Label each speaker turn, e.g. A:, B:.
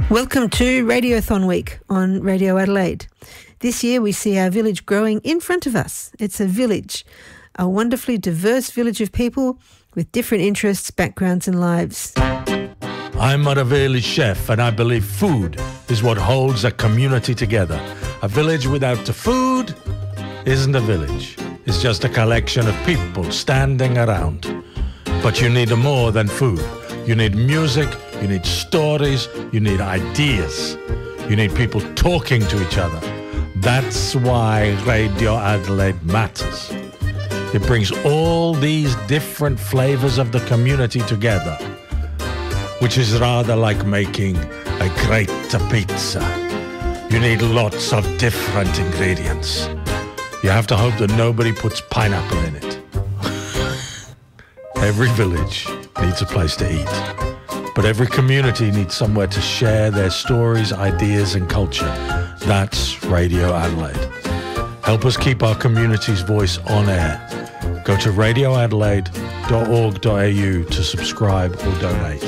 A: Welcome to Radiothon Week on Radio Adelaide. This year we see our village growing in front of us. It's a village, a wonderfully diverse village of people with different interests, backgrounds and lives.
B: I'm Maraveli Chef, and I believe food is what holds a community together. A village without the food isn't a village. It's just a collection of people standing around. But you need more than food. You need music, you need stories, you need ideas. You need people talking to each other. That's why Radio Adelaide matters. It brings all these different flavors of the community together, which is rather like making a great pizza. You need lots of different ingredients. You have to hope that nobody puts pineapple in it. Every village needs a place to eat, but every community needs somewhere to share their stories, ideas and culture. That's Radio Adelaide. Help us keep our community's voice on air. Go to radioadelaide.org.au to subscribe or donate.